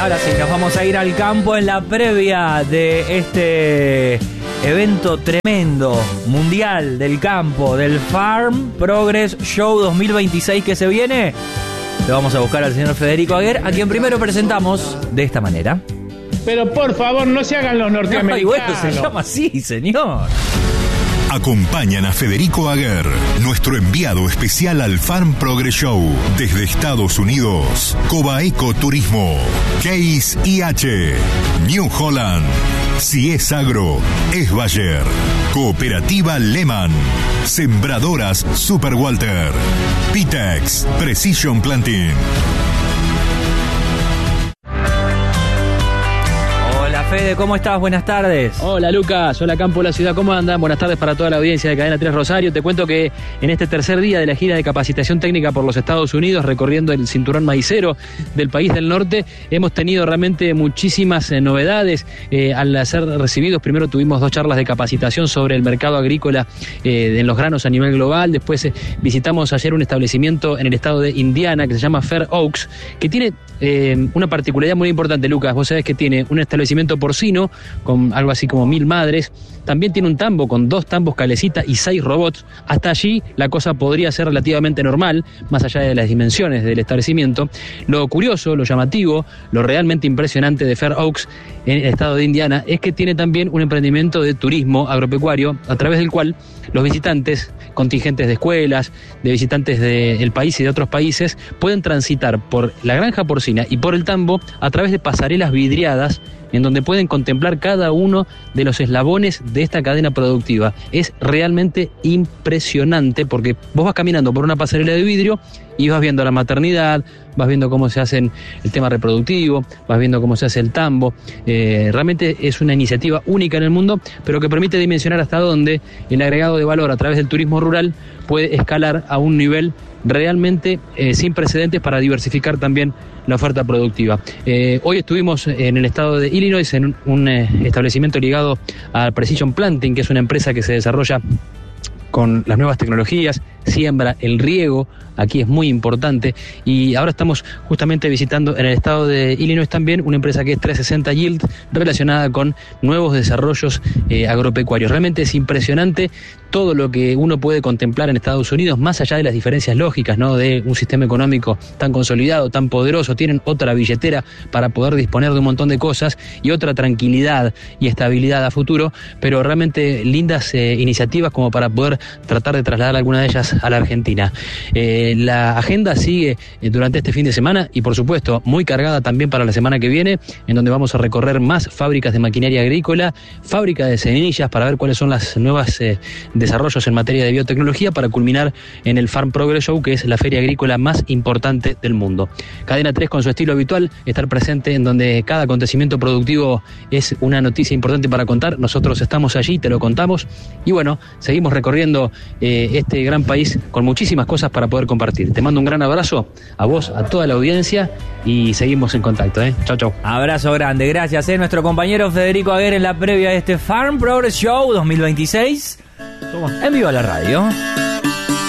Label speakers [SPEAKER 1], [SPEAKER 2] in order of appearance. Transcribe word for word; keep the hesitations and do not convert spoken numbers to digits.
[SPEAKER 1] Ahora sí, nos vamos a ir al campo en la previa de este evento tremendo, mundial del campo, del Farm Progress Show dos mil veintiséis que se viene. Le vamos a buscar al señor Federico Aguer, a quien primero presentamos de esta manera.
[SPEAKER 2] Pero por favor, no se hagan los norteamericanos.
[SPEAKER 1] Ay, bueno, se llama así, señor.
[SPEAKER 3] Acompañan a Federico Aguer, nuestro enviado especial al Farm Progress Show. Desde Estados Unidos, Cobaeco Turismo, Case I H, New Holland, Si es Agro, es Bayer, Cooperativa Lehman, Sembradoras Super Walter, Pitex, Precision Planting.
[SPEAKER 1] Fede, ¿cómo estás? Buenas tardes.
[SPEAKER 4] Hola Lucas, hola Campo de la Ciudad, ¿cómo andan? Buenas tardes para toda la audiencia de Cadena tres Rosario. Te cuento que en este tercer día de la gira de capacitación técnica por los Estados Unidos, recorriendo el cinturón maicero del país del norte, hemos tenido realmente muchísimas eh, novedades. Eh, al ser recibidos, primero tuvimos dos charlas de capacitación sobre el mercado agrícola eh, en los granos a nivel global. Después eh, visitamos ayer un establecimiento en el estado de Indiana que se llama Fair Oaks, que tiene eh, una particularidad muy importante, Lucas. Vos sabés que tiene un establecimiento porcino con algo así como mil madres. También tiene un tambo con dos tambos calecita y seis robots. Hasta allí la cosa podría ser relativamente normal, más allá de las dimensiones del establecimiento. Lo curioso, lo llamativo, lo realmente impresionante de Fair Oaks en el estado de Indiana es que tiene también un emprendimiento de turismo agropecuario a través del cual los visitantes, contingentes de escuelas, de visitantes del país y de otros países, pueden transitar por la granja porcina y por el tambo a través de pasarelas vidriadas en donde pueden contemplar cada uno de los eslabones de esta cadena productiva. Es realmente impresionante porque vos vas caminando por una pasarela de vidrio y vas viendo la maternidad, vas viendo cómo se hace el tema reproductivo, vas viendo cómo se hace el tambo. Eh, realmente es una iniciativa única en el mundo, pero que permite dimensionar hasta dónde el agregado de valor a través del turismo rural puede escalar a un nivel realmente eh, sin precedentes para diversificar también la oferta productiva. Eh, hoy estuvimos en el estado de Illinois en un, un eh, establecimiento ligado a Precision Planting, que es una empresa que se desarrolla con las nuevas tecnologías, siembra, el riego, aquí es muy importante, y ahora estamos justamente visitando en el estado de Illinois también una empresa que es trescientos sesenta Yield, relacionada con nuevos desarrollos eh, agropecuarios. Realmente es impresionante todo lo que uno puede contemplar en Estados Unidos, más allá de las diferencias lógicas, ¿no?, de un sistema económico tan consolidado, tan poderoso. Tienen otra billetera para poder disponer de un montón de cosas y otra tranquilidad y estabilidad a futuro, pero realmente lindas eh, iniciativas como para poder tratar de trasladar alguna de ellas a la Argentina. Eh, la agenda sigue eh, durante este fin de semana y por supuesto muy cargada también para la semana que viene, en donde vamos a recorrer más fábricas de maquinaria agrícola, fábrica de semillas para ver cuáles son las nuevas eh, desarrollos en materia de biotecnología, para culminar en el Farm Progress Show, que es la feria agrícola más importante del mundo. Cadena tres, con su estilo habitual, estar presente en donde cada acontecimiento productivo es una noticia importante para contar. Nosotros estamos allí, te lo contamos, y bueno, seguimos recorriendo eh, este gran país con muchísimas cosas para poder compartir. Te mando un gran abrazo a vos, a toda la audiencia, y seguimos en contacto, ¿eh? Chau, chau.
[SPEAKER 1] Abrazo grande, gracias, ¿eh? Nuestro compañero Federico Aguer en la previa de este Farm Progress Show dos mil veintiséis. En vivo a la radio.